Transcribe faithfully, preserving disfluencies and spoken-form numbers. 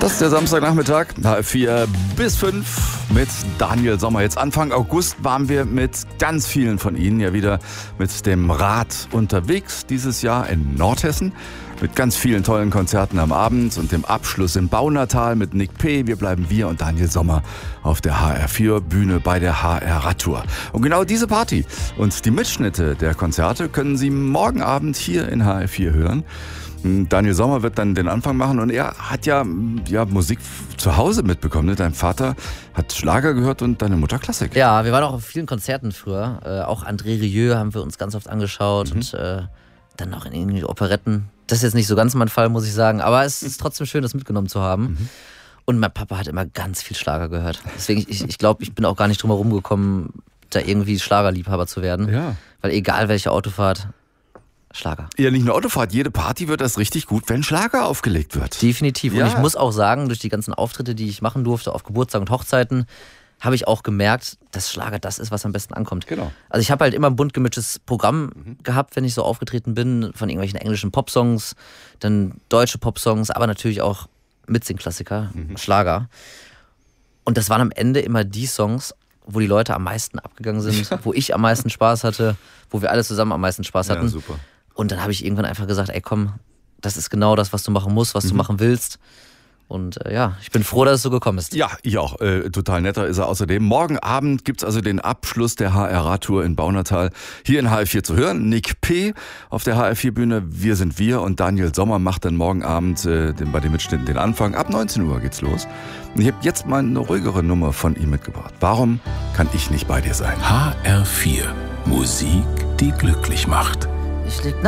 Das ist der Samstagnachmittag, H F vier bis fünf mit Daniel Sommer. Jetzt Anfang August waren wir mit ganz vielen von Ihnen ja wieder mit dem Rad unterwegs. Dieses Jahr in Nordhessen mit ganz vielen tollen Konzerten am Abend und dem Abschluss im Baunatal mit Nick P. Wir bleiben wir und Daniel Sommer auf der H R vier Bühne bei der H R Radtour. Und genau diese Party und die Mitschnitte der Konzerte können Sie morgen Abend hier in H R vier hören. Daniel Sommer wird dann den Anfang machen und er hat ja, ja Musik zu Hause mitbekommen. Ne? Dein Vater hat Schlager gehört und deine Mutter Klassik. Ja, wir waren auch auf vielen Konzerten früher. Äh, auch André Rieu haben wir uns ganz oft angeschaut mhm. und äh, dann auch in irgendwie Operetten. Das ist jetzt nicht so ganz mein Fall, muss ich sagen. Aber es ist trotzdem schön, das mitgenommen zu haben. Mhm. Und mein Papa hat immer ganz viel Schlager gehört. Deswegen, ich, ich glaube, ich bin auch gar nicht drum herum gekommen, da irgendwie Schlagerliebhaber zu werden. Ja. Weil egal welche Autofahrt, Schlager. Ja, nicht nur Autofahrt, jede Party wird das richtig gut, wenn Schlager aufgelegt wird. Definitiv. Ja. Und ich muss auch sagen, durch die ganzen Auftritte, die ich machen durfte auf Geburtstagen und Hochzeiten, habe ich auch gemerkt, dass Schlager das ist, was am besten ankommt. Genau. Also ich habe halt immer ein bunt gemischtes Programm mhm. gehabt, wenn ich so aufgetreten bin, von irgendwelchen englischen Popsongs, dann deutsche Popsongs, aber natürlich auch Mitsing-Klassiker, mhm. Schlager. Und das waren am Ende immer die Songs, wo die Leute am meisten abgegangen sind, wo ich am meisten Spaß hatte, wo wir alle zusammen am meisten Spaß hatten. Ja, super. Und dann habe ich irgendwann einfach gesagt, ey komm, das ist genau das, was du machen musst, was mhm. du machen willst. Und äh, ja, ich bin froh, dass es so gekommen ist. Ja, ich auch. Äh, total netter ist er außerdem. Morgen Abend gibt's also den Abschluss der H R Radtour in Baunatal hier in H F vier zu hören. Nick P. auf der H F vier Bühne, Wir sind wir. Und Daniel Sommer macht dann morgen Abend äh, den, bei den Mitschnitten den Anfang. Ab neunzehn Uhr geht's los. Und ich habe jetzt mal eine ruhigere Nummer von ihm mitgebracht. Warum kann ich nicht bei dir sein? H R vier. Musik, die glücklich macht. Ich leg